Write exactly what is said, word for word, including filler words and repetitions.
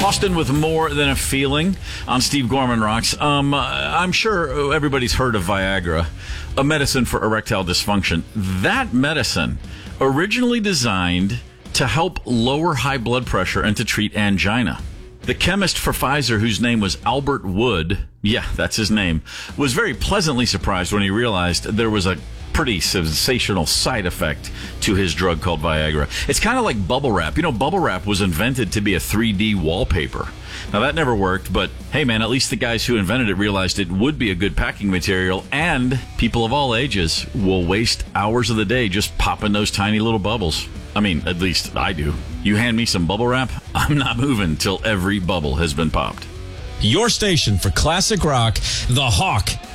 Austin with More Than a Feeling on Steve Gorman Rocks. Um, I'm sure everybody's heard of Viagra, a medicine for erectile dysfunction. That medicine, originally designed to help lower high blood pressure and to treat angina. The chemist for Pfizer, whose name was Albert Wood, yeah, that's his name, was very pleasantly surprised when he realized there was a pretty sensational side effect to his drug called Viagra. It's kind of like bubble wrap. You know, bubble wrap was invented to be a three D wallpaper. Now, that never worked, but hey, man, at least the guys who invented it realized it would be a good packing material, and people of all ages will waste hours of the day just popping those tiny little bubbles. I mean, at least I do. You hand me some bubble wrap, I'm not moving till every bubble has been popped. Your station for classic rock, The Hawk.